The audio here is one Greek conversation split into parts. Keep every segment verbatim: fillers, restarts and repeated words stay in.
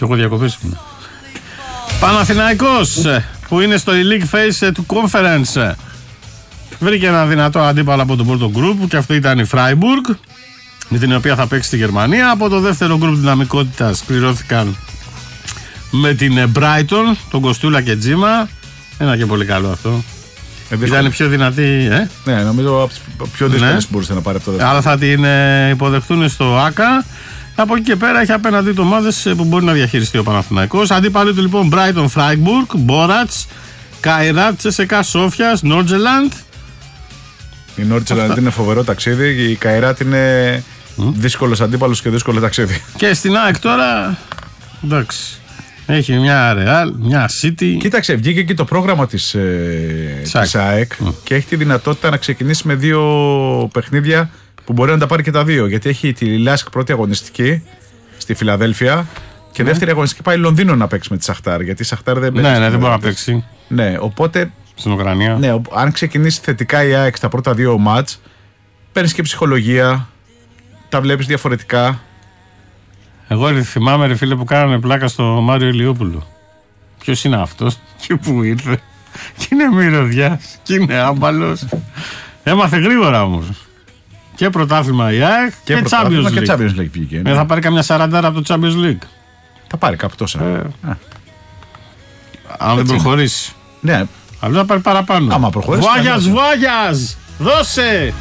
Και εγώ διακοπές ήμουν. Παναθηναϊκός που είναι στο elite phase του conference βρήκε ένα δυνατό αντίπαλο από τον πρώτο group και αυτό ήταν η Freiburg, με την οποία θα παίξει στη Γερμανία. Από το δεύτερο group δυναμικότητας κληρώθηκαν με την Brighton, τον Κοστούλα και Τζίμα. Ένα και πολύ καλό αυτό. Ε, ήταν η πιο δυνατή. Ε? Ναι, νομίζω από τις πιο δύσκολες που μπορούσε να πάρει αυτό. Αλλά θα την ε, υποδεχτούν στο ΆΚΑ. Από εκεί και πέρα έχει απέναντί του ομάδες που μπορεί να διαχειριστεί ο Παναθηναϊκός. Αντίπαλοι του λοιπόν Brighton, Freiburg, Μπόρατς, Καϊράτ, Τσεσεκά Σόφιας, Νόρτζελαντ. Η Νόρτζελαντ είναι φοβερό ταξίδι. Η Καϊράτ είναι mm. δύσκολος αντίπαλος και δύσκολο ταξίδι. Και στην ΑΕΚ τώρα. Εντάξει. Έχει μια Real, μια City. Κοίταξε, βγήκε και το πρόγραμμα της, ε, της ΑΕΚ mm. και έχει τη δυνατότητα να ξεκινήσει με δύο παιχνίδια που μπορεί να τα πάρει και τα δύο. Γιατί έχει τη Λάσκ πρώτη αγωνιστική στη Φιλαδέλφια και mm. δεύτερη αγωνιστική πάει Λονδίνο να παίξει με τη Σαχτάρ. Γιατί η Σαχτάρ δεν παίζει. Ναι, ναι, δεν μπορεί να παίξει. Ναι, οπότε. Στην Ουκρανία. Ναι, αν ξεκινήσει θετικά η ΑΕΚ στα πρώτα δύο μάτς, παίρνεις και ψυχολογία, τα βλέπεις διαφορετικά. Εγώ θυμάμαι, ρε φίλε, που κάνανε πλάκα στο Μάριο Ηλιόπουλο. Ποιος είναι αυτός και πού ήρθε. Και είναι μυρωδιάς και είναι άμπαλος. Έμαθε γρήγορα όμως. Και πρωτάθλημα η ΑΕΚ και, και Champions League. Και Champions League πήγε, ναι. ε, θα πάρει καμιά σαράντα από το Champions League. Θα πάρει κάπου τόσα. Ε, ε. Αν δεν προχωρήσει. Ναι. Αλλά θα πάρει παραπάνω. Άμα προχωρήσει. Βουάγιας, Βουάγιας! Δώσε!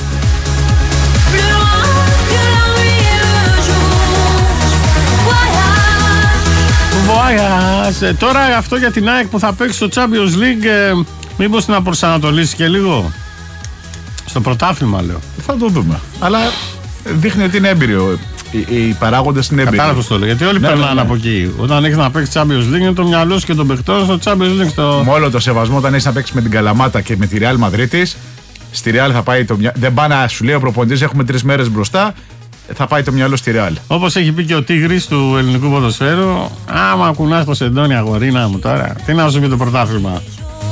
Βουάγιας! Ε, τώρα αυτό για την ΑΕΚ που θα παίξει στο Champions League, ε, μήπως να προσανατολίσει και λίγο. Στο πρωτάθλημα λέω. Θα το δούμε. Αλλά δείχνει ότι είναι έμπειριο. Οι, οι παράγοντες είναι έμπειροι. Κατάλαβα το λέω. Γιατί όλοι ναι, περνάνε ναι, ναι. από εκεί. Όταν έχεις να παίξεις Champions League, είναι το μυαλό σου και τον παιχτό στο Champions League. Στο... Με όλο το σεβασμό, όταν έχεις να παίξεις με την Καλαμάτα και με τη Real Μαδρίτης, στη Real θα πάει το μυαλό. Δεν πάει να σου λέει ο προπονητής, έχουμε τρεις μέρες μπροστά, θα πάει το μυαλό στη Real. Όπως έχει πει και ο Τίγρης του ελληνικού ποδοσφαίρου, άμα κουνάς το σεντόνι, αγορίνα μου τώρα, τι να σου πει το πρωτάθλημα.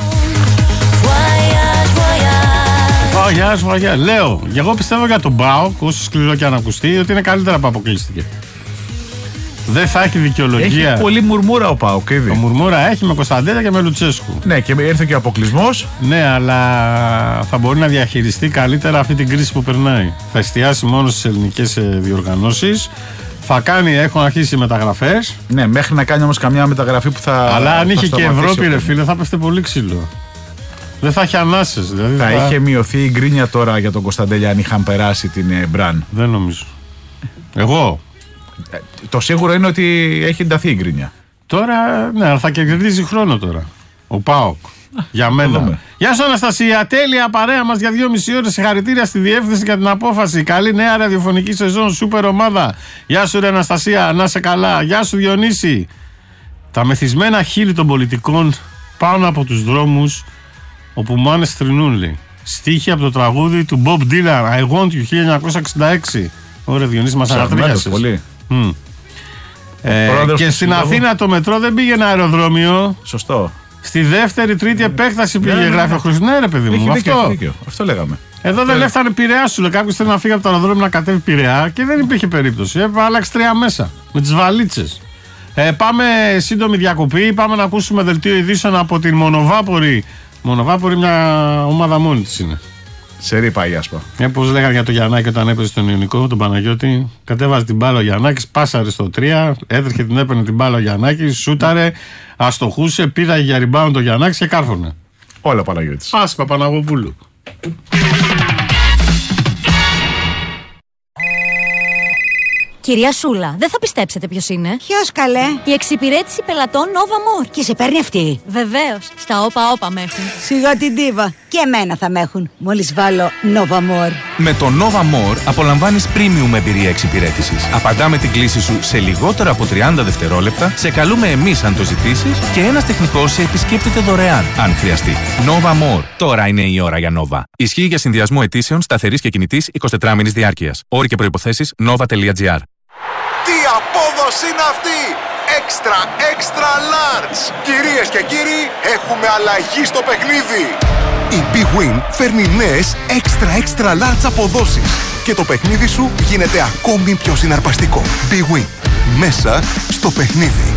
Βαγιάς, βαγιάς. Λέω, και εγώ πιστεύω για τον ΠΑΟΚ, όσο σκληρό και αν ακουστεί, ότι είναι καλύτερα που αποκλείστηκε. Δεν θα έχει δικαιολογία. Έχει πολύ μουρμούρα ο ΠΑΟΚ ήδη. Ο μουρμούρα έχει με Κωνσταντέλια και με Λουτσέσκου. Ναι, και ήρθε και ο αποκλεισμός. Ναι, αλλά θα μπορεί να διαχειριστεί καλύτερα αυτή την κρίση που περνάει. Θα εστιάσει μόνο στις ελληνικές διοργανώσεις. Θα κάνει, έχουν αρχίσει μεταγραφές. Ναι, μέχρι να κάνει όμως καμιά μεταγραφή που θα. Αλλά αν είχε και Ευρώπη, ρε φίλε, θα πέφτε πολύ ξύλο. Δεν θα έχει ανάσες. Δηλαδή θα, θα είχε μειωθεί η γκρίνια τώρα για τον Κωνσταντέλια αν είχαν περάσει την ε, Μπραν. Δεν νομίζω. Εγώ. Ε, το σίγουρο είναι ότι έχει ενταθεί η γκρίνια. Τώρα, ναι, αλλά θα κερδίζει χρόνο τώρα. Ο ΠΑΟΚ. Για μένα. Γεια σου Αναστασία, τέλεια παρέα μας για δυόμιση ώρες. Συγχαρητήρια στη διεύθυνση για την απόφαση. Καλή νέα ραδιοφωνική σεζόν, σούπερ ομάδα. Γεια σου ρε Αναστασία, να σε καλά. Γεια σου Διονύση. Τα μεθυσμένα χείλη των πολιτικών πάνω από τους δρόμους όπου μάνες θρηνούν, λέει. Στίχη από το τραγούδι του Bob Dylan, I Want You, χίλια εννιακόσια εξήντα έξι. Ωραία Διονύση, μας ανατρίχιασες. Πολύ. Mm. Ε, και στην Αθήνα το μετρό δεν πήγαινε αεροδρόμιο. Σωστό. Στη δεύτερη, τρίτη επέκταση πήγε, γράφει ο Χρυσός. Ναι, ρε παιδί μου, έχει αυτό. Δίκιο, αυτό λέγαμε. Εδώ δεν έφτανε Πειραιά, σου λέει. Κάποιος θέλει να φύγει από το αεροδρόμιο να κατέβει Πειραιά και δεν υπήρχε περίπτωση. Ε, άλλαξε τρία μέσα με τις βαλίτσες. Ε, πάμε σύντομη διακοπή. Πάμε να ακούσουμε δελτίο ειδήσεων από την Μονοβάπορη. Μονοβάπορη, μια ομάδα μόνη της είναι. Σε πάει, άσπα. Ε, πώς λέγανε για το Γιαννάκη όταν έπαιζε στον Ιωνικό, τον Παναγιώτη. Κατέβαζε την μπάλα ο Γιαννάκης, πάσαρε στο τρία, έτρεχε την έπαιρνε την μπάλα ο Γιαννάκης, σούταρε, αστοχούσε, πήραγε για rebound το Γιαννάκης και κάρφωνε. Όλα Παναγιώτης. Άσπα Παναγοπούλου. Κυρία Σούλα, δεν θα πιστέψετε ποιος είναι. Ποιος καλέ? Η εξυπηρέτηση πελατών Nova More. Και σε παίρνει αυτή? Βεβαίως. Στα όπα όπα με έχουν. Σιγά την τίβα. Και εμένα θα με έχουν. Μόλις βάλω Nova More. Με το Nova More απολαμβάνεις premium εμπειρία εξυπηρέτησης. Απαντάμε την κλήση σου σε λιγότερο από τριάντα δευτερόλεπτα. Σε καλούμε εμείς αν το ζητήσεις. Και ένας τεχνικός σε επισκέπτεται δωρεάν αν χρειαστεί. Nova More. Τώρα είναι η ώρα για Nova. Ισχύει για συνδυασμό αιτήσεων σταθερής και κινητής εικοσιτετράμηνης διάρκειας. Όροι και προϋποθέσεις nova τελεία gr. Τι απόδοση είναι αυτή! Extra, extra large! Κυρίες και κύριοι, έχουμε αλλαγή στο παιχνίδι! Η Big Win φέρνει νέες extra, extra large αποδόσεις και το παιχνίδι σου γίνεται ακόμη πιο συναρπαστικό. Big Win. Μέσα στο παιχνίδι.